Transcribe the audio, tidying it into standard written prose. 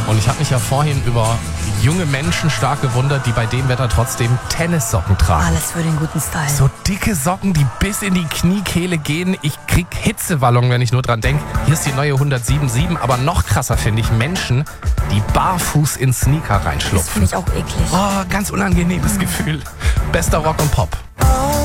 Und ich habe mich ja vorhin über junge Menschen stark gewundert, die bei dem Wetter trotzdem Tennissocken tragen. Alles für den guten Style. So dicke Socken, die bis in die Kniekehle gehen. Ich krieg Hitzewallungen, wenn ich nur dran denke. Hier ist die neue 107.7, aber noch krasser finde ich Menschen, die barfuß in Sneaker Das reinschlupfen. finde ich auch eklig. Oh, ganz unangenehmes Gefühl. Bester Rock und Pop.